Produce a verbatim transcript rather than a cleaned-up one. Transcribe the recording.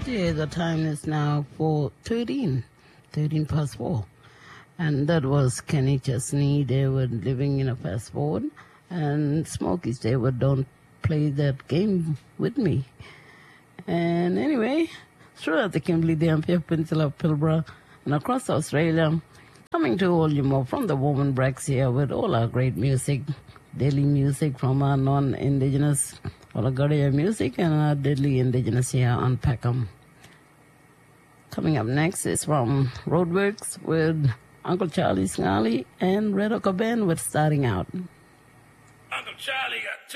Yeah, the time is now four thirteen, thirteen past four. And that was Kenny Chesney. They were living in a fast forward. And Smokies, they were Don't Play That Game With Me. And anyway, throughout the Kimberley, the Ampere Peninsula of Pilbara, and across Australia, coming to all you more from the Woman Breaks here with all our great music, daily music from our non-Indigenous, all our Garia music, and our deadly Indigenous here on Peckham. Coming up next is from Roadworks with Uncle Charlie Snarly and Red Oak Band with Starting Out. Uncle Charlie got